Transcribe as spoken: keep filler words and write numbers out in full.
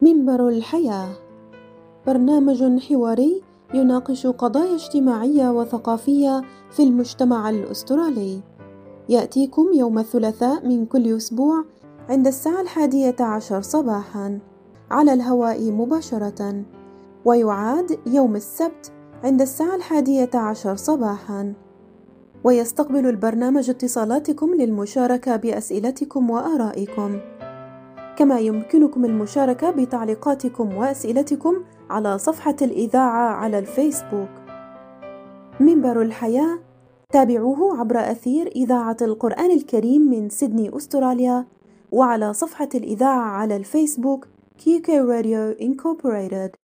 منبر الحياة، برنامج حواري يناقش قضايا اجتماعية وثقافية في المجتمع الأسترالي. يأتيكم يوم الثلاثاء من كل أسبوع عند الساعة الحادية عشر صباحاً على الهواء مباشرة، ويعاد يوم السبت عند الساعة الحادية عشر صباحاً. ويستقبل البرنامج اتصالاتكم للمشاركة بأسئلتكم وآرائكم، كما يمكنكم المشاركة بتعليقاتكم وأسئلتكم على صفحة الإذاعة على الفيسبوك. منبر الحياة، تابعوه عبر أثير إذاعة القرآن الكريم من سيدني أستراليا، وعلى صفحة الإذاعة على الفيسبوك كيو كي راديو إنكوربوريتد.